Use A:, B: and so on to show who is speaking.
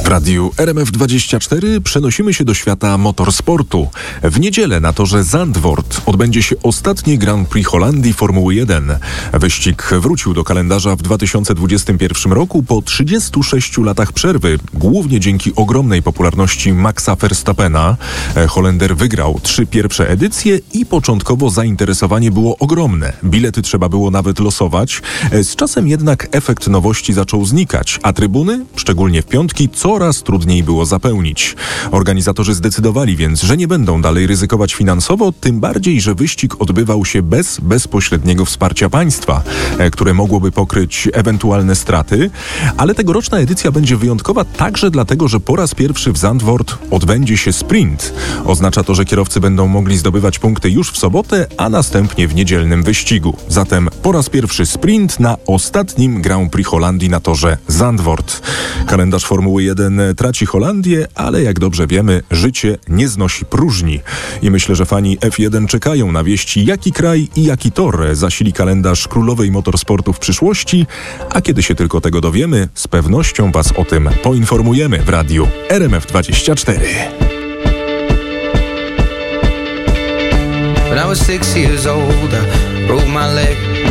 A: W radiu RMF24 przenosimy się do świata motorsportu. W niedzielę na torze Zandvoort odbędzie się ostatni Grand Prix Holandii Formuły 1. Wyścig wrócił do kalendarza w 2021 roku po 36 latach przerwy, głównie dzięki ogromnej popularności Maxa Verstappena. Holender wygrał 3 pierwsze edycje i początkowo zainteresowanie było ogromne. Bilety trzeba było nawet losować. Z czasem jednak efekt nowości zaczął znikać, a trybuny, szczególnie w piątki, coraz trudniej było zapełnić. Organizatorzy zdecydowali więc, że nie będą dalej ryzykować finansowo, tym bardziej, że wyścig odbywał się bez bezpośredniego wsparcia państwa, które mogłoby pokryć ewentualne straty, ale tegoroczna edycja będzie wyjątkowa także dlatego, że po raz pierwszy w Zandvoort odbędzie się sprint. Oznacza to, że kierowcy będą mogli zdobywać punkty już w sobotę, a następnie w niedzielnym wyścigu. Zatem po raz pierwszy sprint na ostatnim Grand Prix Holandii na torze Zandvoort. Kalendarz Formuły 1 traci Holandię, ale jak dobrze wiemy, życie nie znosi próżni. I myślę, że fani F1 czekają na wieści, jaki kraj i jaki tor zasili kalendarz królowej motorsportu w przyszłości, a kiedy się tylko tego dowiemy, z pewnością Was o tym poinformujemy w radiu RMF24.
B: When I was 6 years old, I broke my leg.